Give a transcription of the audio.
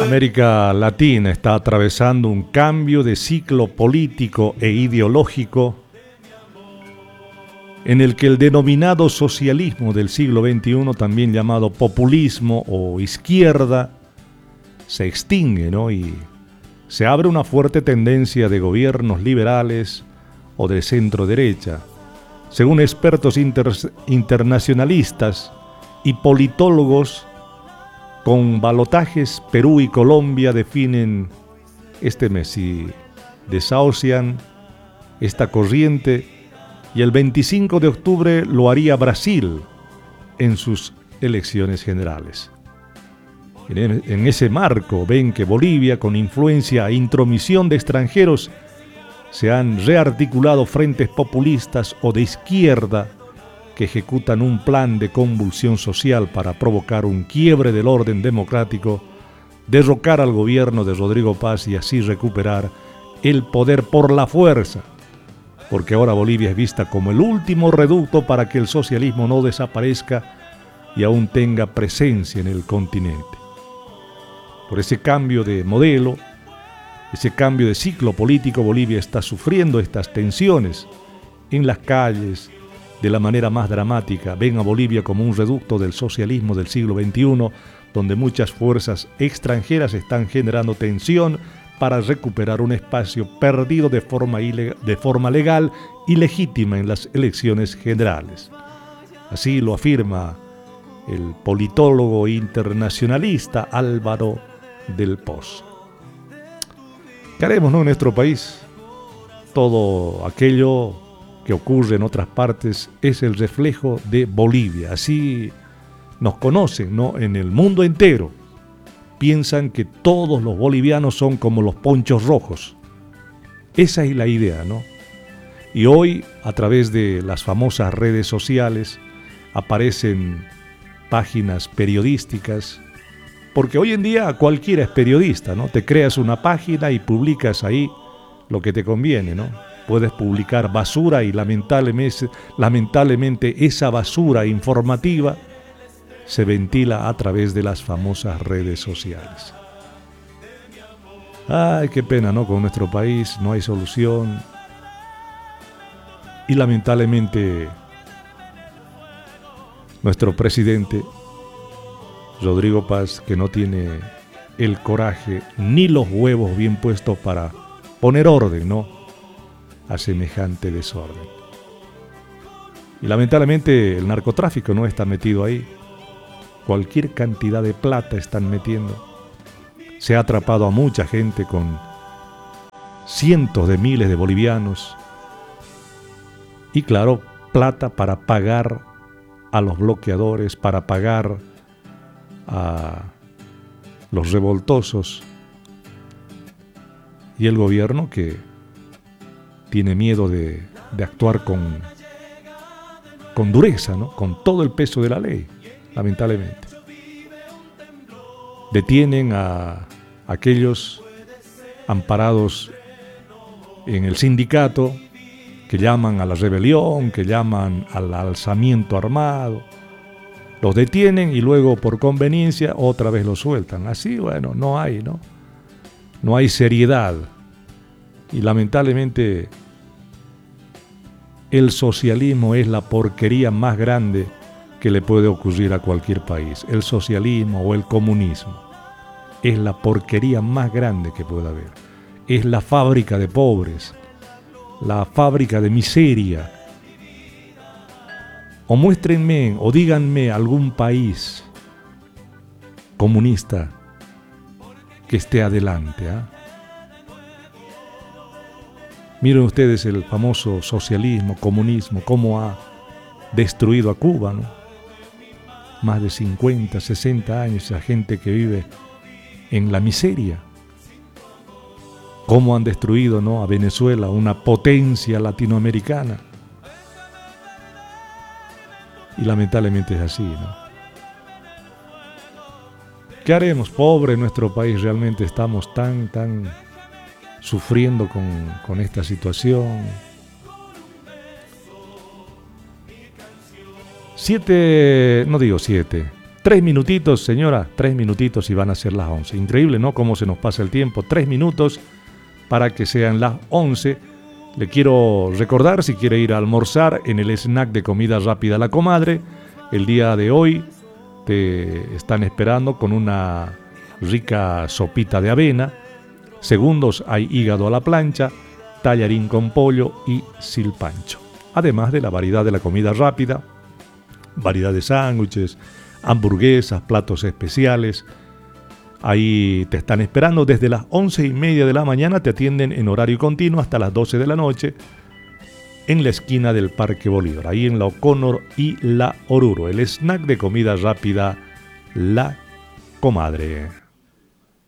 América Latina está atravesando un cambio de ciclo político e ideológico en el que el denominado socialismo del siglo XXI, también llamado populismo o izquierda, se extingue, ¿no? Y se abre una fuerte tendencia de gobiernos liberales o de centro derecha. Según expertos internacionalistas y politólogos con balotajes, Perú y Colombia definen este mes si desahucian esta corriente, y el 25 de octubre lo haría Brasil en sus elecciones generales. En ese marco ven que Bolivia, con influencia e intromisión de extranjeros, se han rearticulado frentes populistas o de izquierda que ejecutan un plan de convulsión social para provocar un quiebre del orden democrático, derrocar al gobierno de Rodrigo Paz y así recuperar el poder por la fuerza, porque ahora Bolivia es vista como el último reducto para que el socialismo no desaparezca y aún tenga presencia en el continente. Por ese cambio de modelo, ese cambio de ciclo político, Bolivia está sufriendo estas tensiones en las calles de la manera más dramática. Ven a Bolivia como un reducto del socialismo del siglo XXI, donde muchas fuerzas extranjeras están generando tensión para recuperar un espacio perdido de forma legal y legítima en las elecciones generales. Así lo afirma el politólogo internacionalista Álvaro del Pozo. ¿Qué haremos, no, en nuestro país? Todo aquello que ocurre en otras partes es el reflejo de Bolivia. Así nos conocen, ¿no? En el mundo entero. Piensan que todos los bolivianos son como los ponchos rojos. Esa es la idea, ¿no? Y hoy, a través de las famosas redes sociales, aparecen páginas periodísticas, porque hoy en día cualquiera es periodista, ¿no? Te creas una página y publicas ahí lo que te conviene, ¿no? Puedes publicar basura y lamentablemente esa basura informativa se ventila a través de las famosas redes sociales. Ay, qué pena, ¿no? Con nuestro país no hay solución. Y lamentablemente nuestro presidente Rodrigo Paz, que no tiene el coraje ni los huevos bien puestos para poner orden, ¿no?, a semejante desorden. Y lamentablemente el narcotráfico no está metido ahí. Cualquier cantidad de plata están metiendo. Se ha atrapado a mucha gente con cientos de miles de bolivianos. Y claro, plata para pagar a los bloqueadores, para pagar a los revoltosos. Y el gobierno que tiene miedo de actuar con dureza, ¿no?, con todo el peso de la ley, lamentablemente. Detienen a aquellos amparados en el sindicato que llaman a la rebelión, que llaman al alzamiento armado. Los detienen y luego, por conveniencia, otra vez los sueltan. Así, bueno, no hay seriedad. Y lamentablemente el socialismo es la porquería más grande que le puede ocurrir a cualquier país. El socialismo o el comunismo es la porquería más grande que puede haber. Es la fábrica de pobres, la fábrica de miseria. O muéstrenme o díganme algún país comunista que esté adelante, ¿eh? Miren ustedes el famoso socialismo, comunismo, cómo ha destruido a Cuba, ¿no? Más de 50, 60 años, esa gente que vive en la miseria. Cómo han destruido, ¿no?, a Venezuela, una potencia latinoamericana. Y lamentablemente es así, ¿no? ¿Qué haremos? Pobre nuestro país, realmente estamos tan sufriendo con esta situación. 7, no digo 7, 3 minutitos, señora, 3 minutitos y van a ser las 11. Increíble, ¿no? Cómo se nos pasa el tiempo. 3 minutos para que sean las 11. Le quiero recordar, si quiere ir a almorzar en el snack de comida rápida La Comadre, el día de hoy te están esperando con una rica sopita de avena. Segundos hay hígado a la plancha, tallarín con pollo y silpancho. Además de la variedad de la comida rápida, variedad de sándwiches, hamburguesas, platos especiales. Ahí te están esperando desde las 11:30 de la mañana, te atienden en horario continuo hasta las 12 de la noche en la esquina del Parque Bolívar, ahí en la O'Connor y la Oruro, el snack de comida rápida La Comadre.